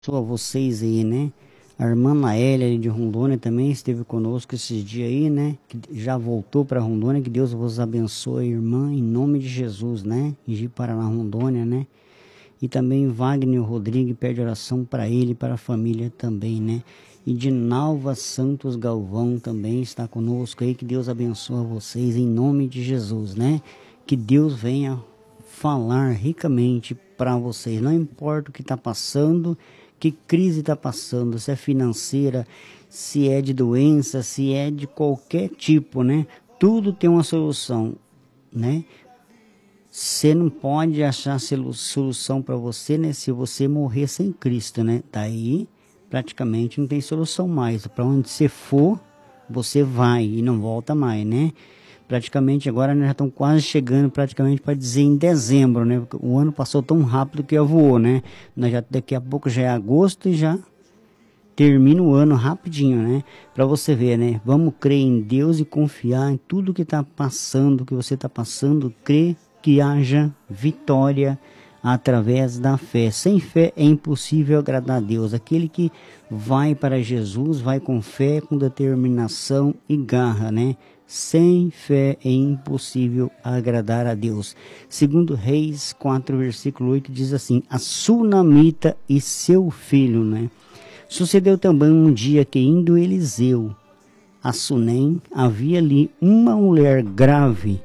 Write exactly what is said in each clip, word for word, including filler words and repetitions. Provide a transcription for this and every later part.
A vocês aí, né? A irmã Laélia ali de Rondônia também esteve conosco esses dias aí, né? Que já voltou para Rondônia. Que Deus vos abençoe, irmã, em nome de Jesus, né? Em Ji Paraná, Rondônia, né? E também Wagner Rodrigues pede oração para ele e para a família também, né? E de Nalva Santos Galvão também está conosco aí. Que Deus abençoe vocês em nome de Jesus, né? Que Deus venha falar ricamente para vocês. Não importa o que está passando, que crise está passando, se é financeira, se é de doença, se é de qualquer tipo, né? Tudo tem uma solução, né? Você não pode achar solução para você, né? Se você morrer sem Cristo, né? Daí praticamente não tem solução mais. Para onde você for, você vai e não volta mais, né? Praticamente agora nós já estamos quase chegando praticamente para dizer em dezembro, né? O ano passou tão rápido que voou, né? Nós já, daqui a pouco já é agosto e já termina o ano rapidinho, né? Para você ver, né? Vamos crer em Deus e confiar em tudo que está passando, que você está passando, crer que haja vitória através da fé. Sem fé é impossível agradar a Deus. Aquele que vai para Jesus, vai com fé, com determinação e garra, né? Sem fé é impossível agradar a Deus. Segundo Reis quatro, versículo oito, diz assim: a Sunamita e seu filho, né? Sucedeu também um dia que, indo Eliseu a Sunem, havia ali uma mulher grave,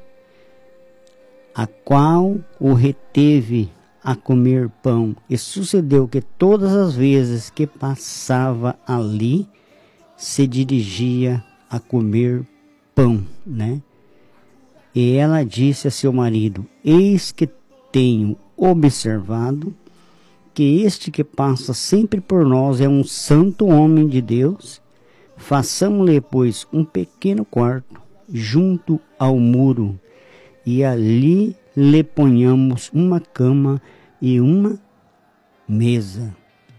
a qual o reteve a comer pão. E sucedeu que todas as vezes que passava ali, se dirigia a comer pão, né? E ela disse a seu marido: eis que tenho observado que este que passa sempre por nós é um santo homem de Deus. Façamos-lhe, pois, um pequeno quarto junto ao muro, e ali lhe ponhamos uma cama e uma mesa,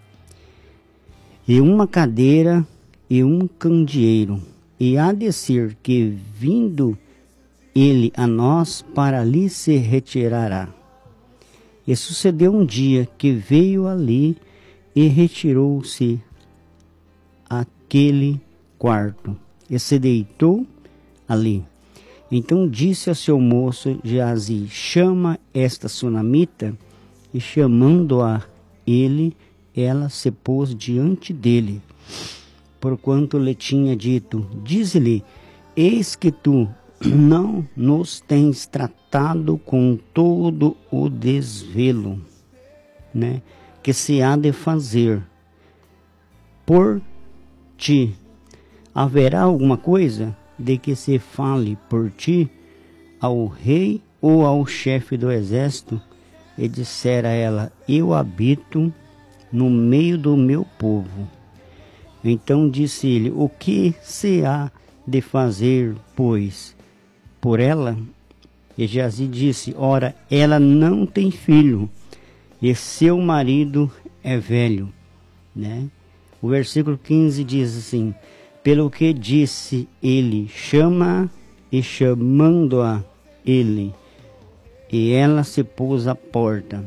e uma cadeira e um candeeiro. E há de ser que, vindo ele a nós, para ali se retirará. E sucedeu um dia que veio ali e retirou-se àquele quarto, e se deitou ali. Então disse a seu moço Geazi: chama esta sunamita. E chamando-a ele, ela se pôs diante dele, porquanto lhe tinha dito: dize-lhe, eis que tu não nos tens tratado com todo o desvelo, né, que se há de fazer por ti. Haverá alguma coisa de que se fale por ti ao rei ou ao chefe do exército? E dissera ela: eu habito no meio do meu povo. Então disse ele: o que se há de fazer, pois, por ela? E Geazi disse: ora, ela não tem filho, e seu marido é velho, né? O versículo quinze diz assim: pelo que disse ele, chama, e chamando-a ele, e ela se pôs à porta.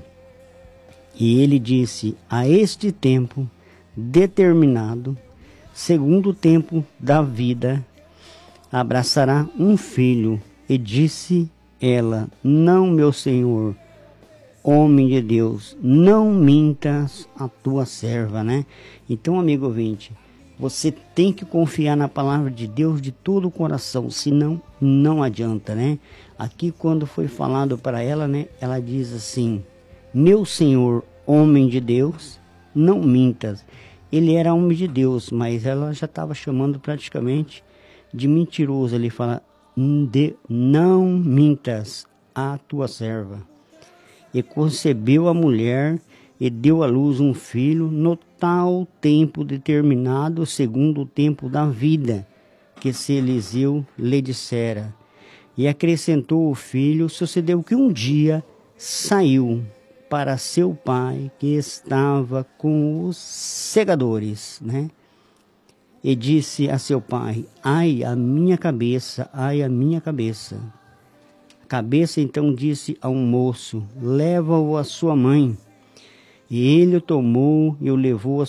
E ele disse: a este tempo determinado, segundo o tempo da vida, abraçará um filho. E disse ela: não, meu senhor, homem de Deus, não mintas a tua serva, né? Então, amigo ouvinte, você tem que confiar na palavra de Deus de todo o coração, senão não adianta, né? Aqui, quando foi falado para ela, né, ela diz assim: meu senhor, homem de Deus, não mintas. Ele era homem de Deus, mas ela já estava chamando praticamente de mentiroso. Ele fala: de, não mintas a tua serva. E concebeu a mulher e deu à luz um filho no tal tempo determinado, segundo o tempo da vida, que se Eliseu lhe dissera. E acrescentou o filho. Sucedeu que um dia saiu para seu pai, que estava com os segadores, né? E disse a seu pai: ai, a minha cabeça, ai, a minha cabeça. A cabeça então disse ao moço: leva-o a sua mãe. E ele o tomou e o levou à